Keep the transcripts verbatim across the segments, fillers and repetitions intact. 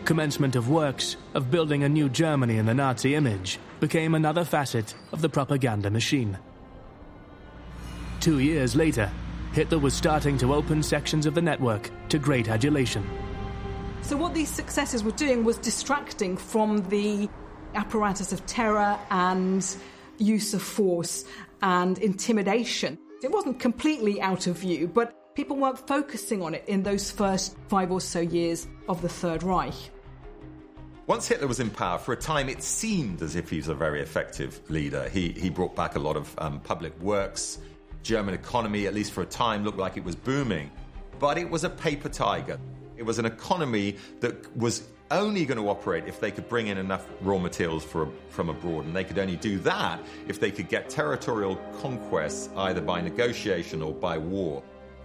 commencement of works of building a new Germany in the Nazi image became another facet of the propaganda machine. Two years later, Hitler was starting to open sections of the network to great adulation. So what these successes were doing was distracting from the apparatus of terror and use of force and intimidation. It wasn't completely out of view, but people weren't focusing on it in those first five or so years of the Third Reich. Once Hitler was in power, for a time it seemed as if he was a very effective leader. He, he brought back a lot of um, public works. German economy, at least for a time, looked like it was booming. But it was a paper tiger. It was an economy that was only going to operate if they could bring in enough raw materials for, from abroad. And they could only do that if they could get territorial conquests either by negotiation or by war.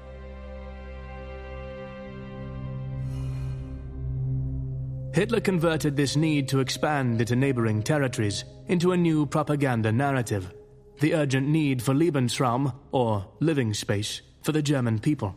Hitler converted this need to expand into neighboring territories into a new propaganda narrative, the urgent need for Lebensraum, or living space, for the German people.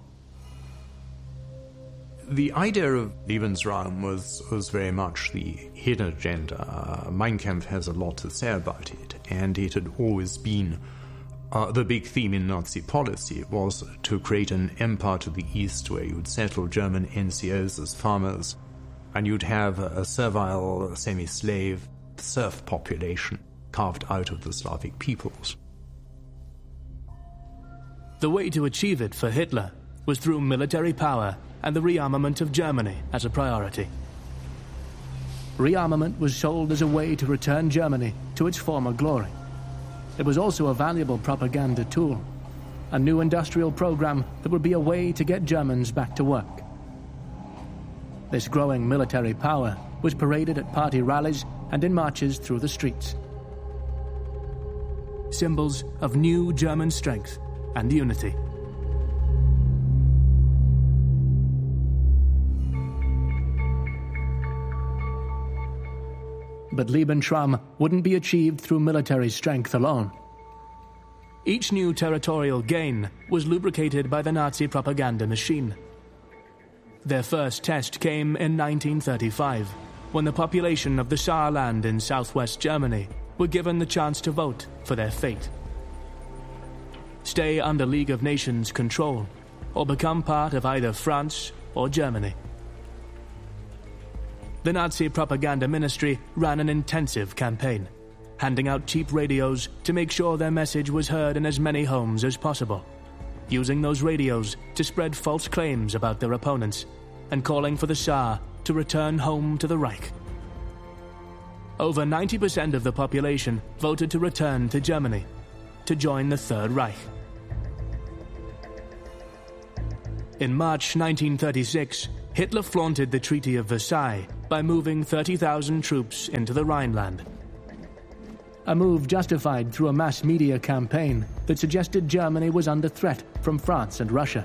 The idea of Lebensraum was, was very much the hidden agenda. Uh, Mein Kampf has a lot to say about it, and it had always been uh, the big theme in Nazi policy was to create an empire to the east where you'd settle German N C Os as farmers, and you'd have a servile, semi-slave serf population carved out of the Slavic peoples. The way to achieve it for Hitler was through military power and the rearmament of Germany as a priority. Rearmament was sold as a way to return Germany to its former glory. It was also a valuable propaganda tool, a new industrial program that would be a way to get Germans back to work. This growing military power was paraded at party rallies and in marches through the streets. Symbols of new German strength and unity. But Lebensraum wouldn't be achieved through military strength alone. Each new territorial gain was lubricated by the Nazi propaganda machine. Their first test came in nineteen thirty-five, when the population of the Saarland in southwest Germany were given the chance to vote for their fate. Stay under League of Nations control, or become part of either France or Germany. The Nazi propaganda ministry ran an intensive campaign, handing out cheap radios to make sure their message was heard in as many homes as possible, using those radios to spread false claims about their opponents, and calling for the Saar to return home to the Reich. Over ninety percent of the population voted to return to Germany, to join the Third Reich. In March nineteen thirty-six, Hitler flaunted the Treaty of Versailles by moving thirty thousand troops into the Rhineland. A move justified through a mass media campaign that suggested Germany was under threat from France and Russia.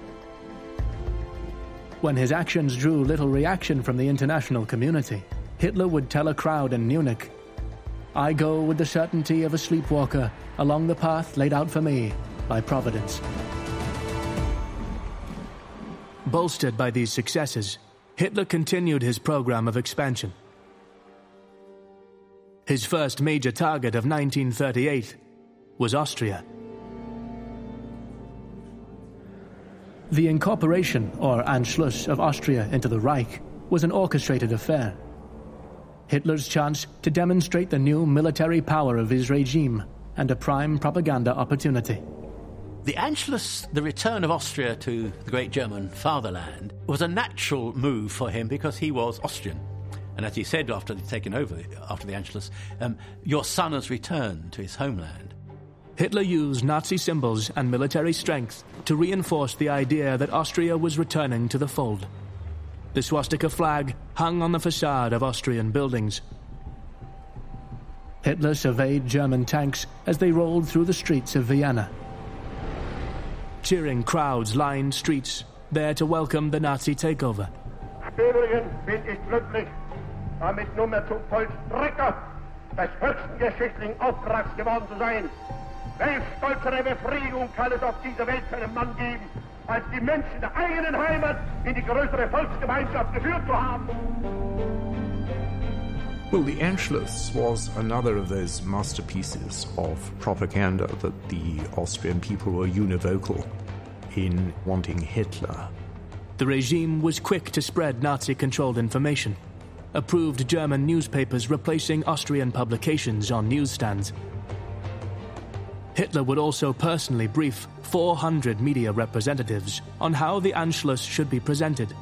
When his actions drew little reaction from the international community, Hitler would tell a crowd in Munich, "I go with the certainty of a sleepwalker along the path laid out for me by Providence." Bolstered by these successes, Hitler continued his program of expansion. His first major target of nineteen thirty-eight was Austria. The incorporation, or Anschluss, of Austria into the Reich was an orchestrated affair. Hitler's chance to demonstrate the new military power of his regime and a prime propaganda opportunity. The Anschluss, the return of Austria to the great German fatherland, was a natural move for him because he was Austrian. And as he said after he'd taken over, after the Anschluss, um, your son has returned to his homeland. Hitler used Nazi symbols and military strength to reinforce the idea that Austria was returning to the fold. The swastika flag hung on the facade of Austrian buildings. Hitler surveyed German tanks as they rolled through the streets of Vienna. Cheering crowds lined streets, there to welcome the Nazi takeover. Übrigens bin ich glücklich, damit nunmehr zu Vollstrecker des höchsten geschichtlichen Auftrags geworden zu sein. Welch stolzere Befriedigung kann es auf dieser Welt für einen Mann geben, als die Menschen der eigenen Heimat in die größere Volksgemeinschaft geführt zu haben. Well, the Anschluss was another of those masterpieces of propaganda that the Austrian people were univocal in wanting Hitler. The regime was quick to spread Nazi-controlled information, approved German newspapers replacing Austrian publications on newsstands. Hitler would also personally brief four hundred media representatives on how the Anschluss should be presented.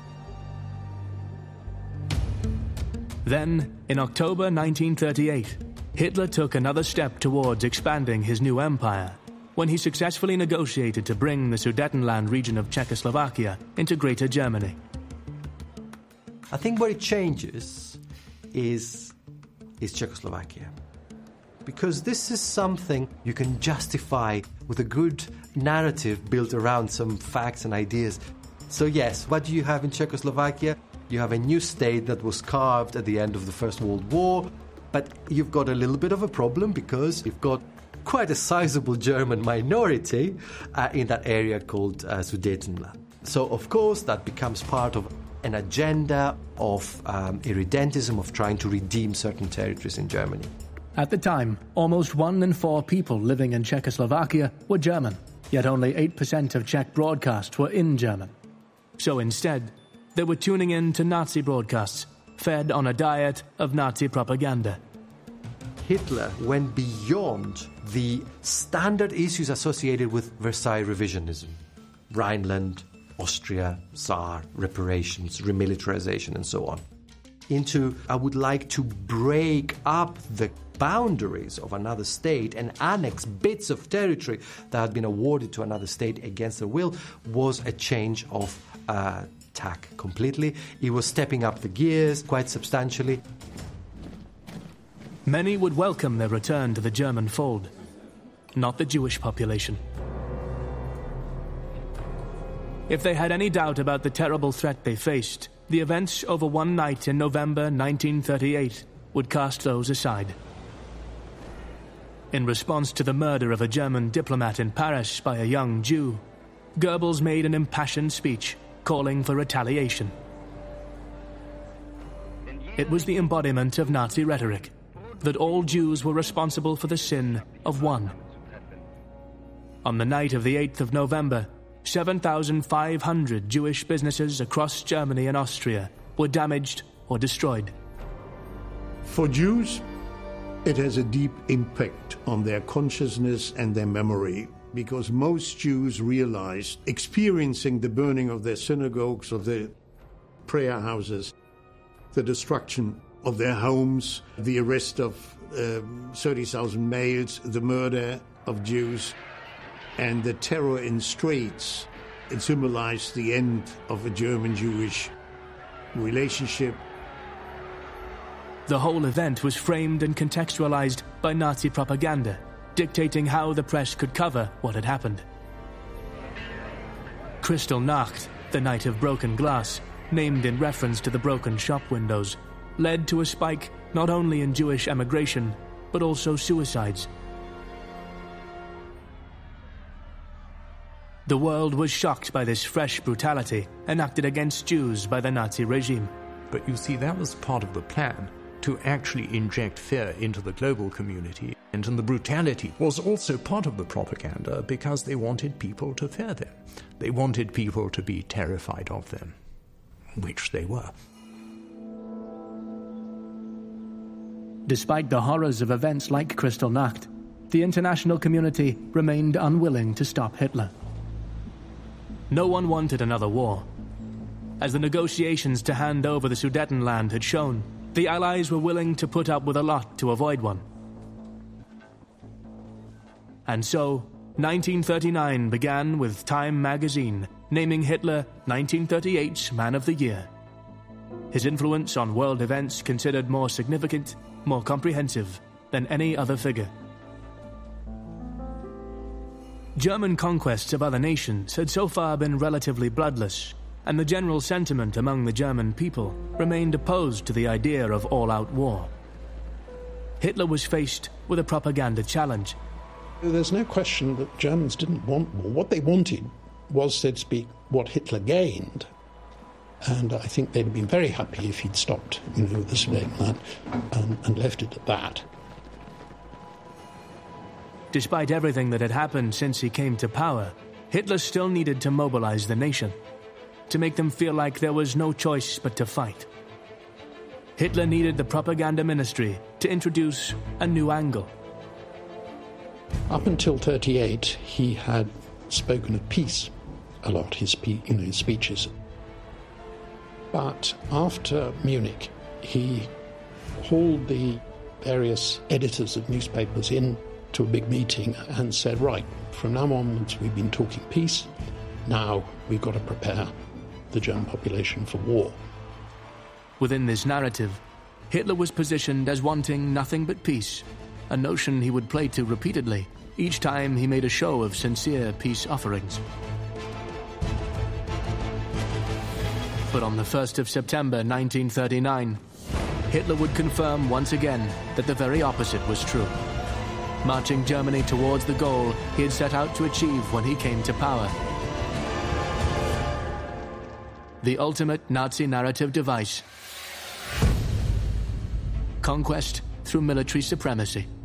Then, in October nineteen thirty-eight, Hitler took another step towards expanding his new empire when he successfully negotiated to bring the Sudetenland region of Czechoslovakia into Greater Germany. I think where it changes is, is Czechoslovakia. Because this is something you can justify with a good narrative built around some facts and ideas. So yes, what do you have in Czechoslovakia? You have a new state that was carved at the end of the First World War, but you've got a little bit of a problem because you've got quite a sizable German minority uh, in that area called uh, Sudetenland. So, of course, that becomes part of an agenda of um, irredentism, of trying to redeem certain territories in Germany. At the time, almost one in four people living in Czechoslovakia were German, yet only eight percent of Czech broadcasts were in German. So instead, they were tuning in to Nazi broadcasts, fed on a diet of Nazi propaganda. Hitler went beyond the standard issues associated with Versailles revisionism. Rhineland, Austria, Tsar, reparations, remilitarization, and so on. Into, I would like to break up the boundaries of another state and annex bits of territory that had been awarded to another state against their will, was a change of uh, tack completely. He was stepping up the gears quite substantially. Many would welcome their return to the German fold, not the Jewish population. If they had any doubt about the terrible threat they faced, the events over one night in November nineteen thirty-eight would cast those aside. In response to the murder of a German diplomat in Paris by a young Jew, Goebbels made an impassioned speech calling for retaliation. It was the embodiment of Nazi rhetoric, that all Jews were responsible for the sin of one. On the night of the eighth of November, seven thousand five hundred Jewish businesses across Germany and Austria were damaged or destroyed. For Jews, it has a deep impact on their consciousness and their memory, because most Jews realized, experiencing the burning of their synagogues, of their prayer houses, the destruction of their homes, the arrest of um, thirty thousand males, the murder of Jews, and the terror in streets. It symbolized the end of a German-Jewish relationship. The whole event was framed and contextualized by Nazi propaganda, dictating how the press could cover what had happened. Kristallnacht, the night of broken glass, named in reference to the broken shop windows, led to a spike not only in Jewish emigration, but also suicides. The world was shocked by this fresh brutality enacted against Jews by the Nazi regime. But you see, that was part of the plan, to actually inject fear into the global community. And the brutality was also part of the propaganda because they wanted people to fear them. They wanted people to be terrified of them, which they were. Despite the horrors of events like Kristallnacht, the international community remained unwilling to stop Hitler. No one wanted another war. As the negotiations to hand over the Sudetenland had shown, the Allies were willing to put up with a lot to avoid one. And so, nineteen thirty-nine began with Time magazine naming Hitler nineteen thirty-eight's Man of the Year. His influence on world events considered more significant, more comprehensive than any other figure. German conquests of other nations had so far been relatively bloodless, and the general sentiment among the German people remained opposed to the idea of all-out war. Hitler was faced with a propaganda challenge. There's no question that Germans didn't want war. What they wanted was, so to speak, what Hitler gained. And I think they'd have been very happy if he'd stopped, you know, with the Sudetenland and, and left it at that. Despite everything that had happened since he came to power, Hitler still needed to mobilize the nation, to make them feel like there was no choice but to fight. Hitler needed the propaganda ministry to introduce a new angle. Up until thirty-eight, he had spoken of peace a lot, his, spe- you know, his speeches. But after Munich, he called the various editors of newspapers in to a big meeting and said, right, from now onwards we've been talking peace, now we've got to prepare the German population for war. Within this narrative, Hitler was positioned as wanting nothing but peace, a notion he would play to repeatedly each time he made a show of sincere peace offerings. But on the first of September nineteen thirty-nine, Hitler would confirm once again that the very opposite was true, marching Germany towards the goal he had set out to achieve when he came to power. The ultimate Nazi narrative device: conquest through military supremacy.